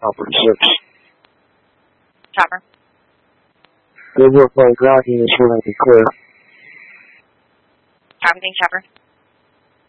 Alfred 6. Chopper. Good work by ground units. We're going to be clear. Copy, Chopper.